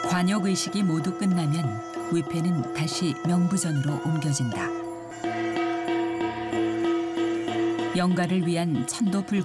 관역 의식이 모두 끝나면 위패는 다시 명부전으로 옮겨진다. 영가를 위한 천도불